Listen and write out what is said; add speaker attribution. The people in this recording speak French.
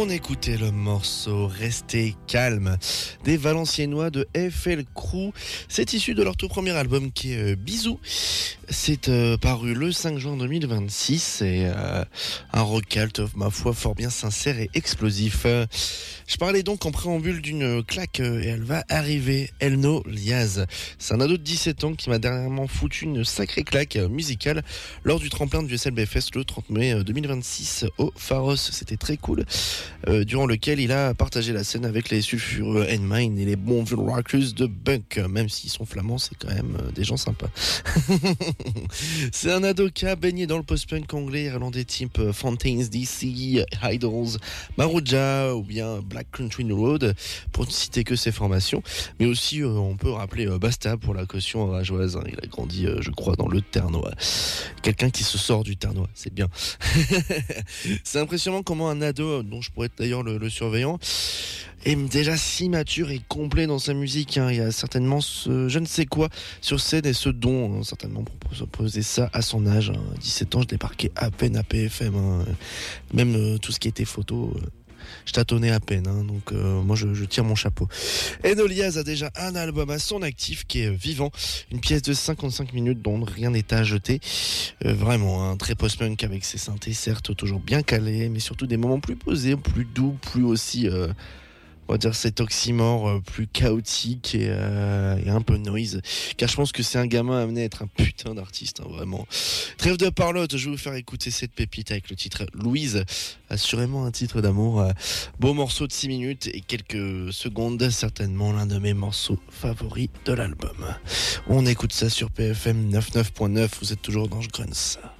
Speaker 1: On écoutait le morceau Restez calme des Valenciennois de FL Crew. C'est issu de leur tout premier album qui est Bisous. C'est paru le 5 juin 2026. C'est un rock alt, ma foi, fort bien sincère et explosif. Je parlais donc en préambule d'une claque et elle va arriver. Elno Liaz. C'est un ado de 17 ans qui m'a dernièrement foutu une sacrée claque musicale lors du tremplin du SLB Fest le 30 mai 2026 au Pharos. C'était très cool. Durant lequel il a partagé la scène avec les sulfureux N-Mine et les bons Rockers de Bunk. Même s'ils sont flamands, c'est quand même des gens sympas. C'est un ado qui a baigné dans le post-punk anglais irlandais type Fontaines DC, Idols, Maruja ou bien Black Country Road, pour ne citer que ses formations. Mais aussi, on peut rappeler Basta pour la caution rageoise. Il a grandi, je crois, dans le Ternois. Quelqu'un qui se sort du Ternois, c'est bien. C'est impressionnant comment un ado, dont je pourrais être d'ailleurs le surveillant, est déjà si mature et complet dans sa musique. Il y a certainement ce je ne sais quoi sur scène et ce don, certainement pour proposer ça à son âge. 17 ans, je débarquais à peine à PFM. Même tout ce qui était photo, je tâtonnais à peine. Donc moi je tire mon chapeau. Elno Liaz a déjà un album à son actif qui est vivant. Une pièce de 55 minutes dont rien n'est à jeter. Vraiment, un très post-punk avec ses synthés, certes toujours bien calés, mais surtout des moments plus posés, plus doux, plus aussi... on va dire cet oxymore plus chaotique et un peu noise, car je pense que c'est un gamin amené à être un putain d'artiste, vraiment. Trêve de parlotte, je vais vous faire écouter cette pépite avec le titre Louise, assurément un titre d'amour. Beau morceau de 6 minutes et quelques secondes, certainement l'un de mes morceaux favoris de l'album. On écoute ça sur PFM 99.9, vous êtes toujours dans Grunts.